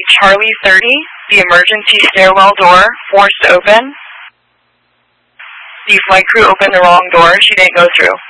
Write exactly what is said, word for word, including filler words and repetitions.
Charlie thirty, the emergency stairwell door forced open. The flight crew opened the wrong door. She didn't go through.